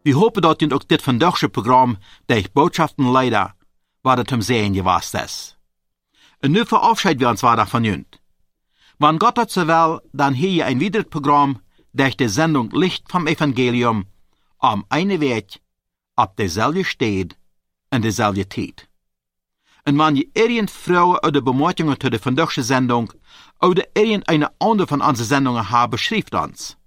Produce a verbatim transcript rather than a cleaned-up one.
Wir hoffen, dass ihr auch dit vandaagse Programm durch Botschaften leider, wat het hem sehen gewast ist. Und nu verabschieden wir uns weiter von jünd. Wenn Gott das so will, dann hier je ein weiteres Programm durch die Sendung Licht vom Evangelium am einen Weg, ab derselbe Steht und derselbe Zeit. Und wenn je irgend Fragen oder Bemerkungen zu der vandaagse Sendung oder irgendeine andere von unseren Sendungen haben, schreibt uns.